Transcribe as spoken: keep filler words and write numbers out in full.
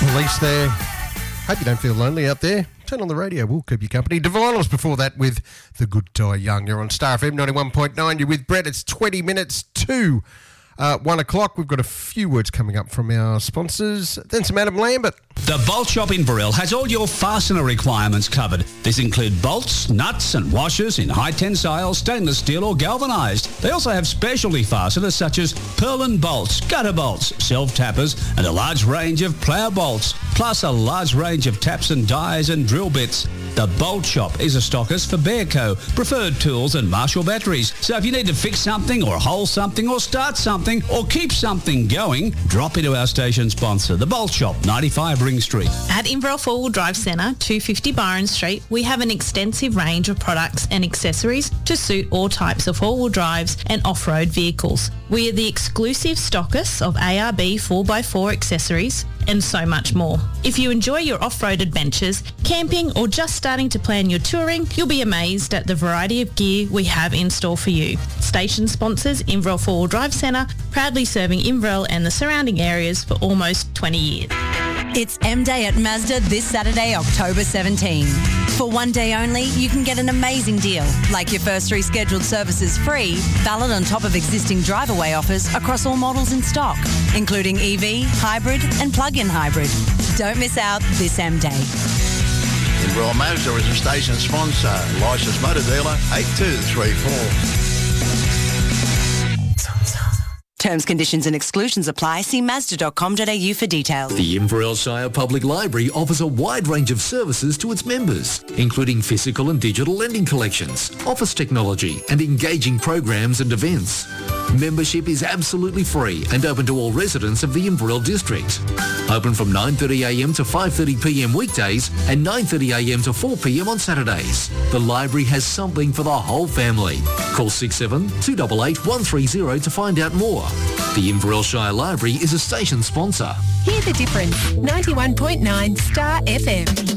Police there. Hope you don't feel lonely out there. Turn on the radio, we'll keep you company. Divinals before that with The Good Die Young. You're on Star F M ninety-one point nine. You're with Brett. It's twenty minutes to uh, one o'clock. We've got a few words coming up from our sponsors. Then some Adam Lambert. The Bolt Shop in Burrell has all your fastener requirements covered. These include bolts, nuts and washers in high tensile, stainless steel or galvanised. They also have specialty fasteners such as purlin bolts, gutter bolts, self-tappers and a large range of plough bolts, plus a large range of taps and dies and drill bits. The Bolt Shop is a stockist for Bearco, Preferred Tools and Marshall batteries. So if you need to fix something or hole something or start something or keep something going, drop into our station sponsor, The Bolt Shop, ninety-five Ring Street. At Inverell Four Wheel Drive Centre, two fifty Byron Street, we have an extensive range of products and accessories to suit all types of four-wheel drives and off-road vehicles. We are the exclusive stockists of A R B four by four accessories and so much more. If you enjoy your off-road adventures, camping or just starting to plan your touring, you'll be amazed at the variety of gear we have in store for you. Station sponsors Inverell Four Wheel Drive Centre, proudly serving Inverell and the surrounding areas for almost twenty years. It's M-Day at Mazda this Saturday, October seventeenth. For one day only, you can get an amazing deal, like your first three scheduled services free, valid on top of existing drive-away offers across all models in stock, including E V, hybrid and plug-in hybrid. Don't miss out this M-Day. Inverell Mazda is a station sponsor. Licensed motor dealer eight two three four. Terms, conditions and exclusions apply. See mazda dot com dot a u for details. The Inverell Shire Public Library offers a wide range of services to its members, including physical and digital lending collections, office technology and engaging programs and events. Membership is absolutely free and open to all residents of the Inverell district. Open from nine thirty a m to five thirty p m weekdays and nine thirty a m to four p m on Saturdays. The library has something for the whole family. Call six seven two eight eight one three zero to find out more. The Inverell Shire Library is a station sponsor. Hear the difference. ninety-one point nine Star F M.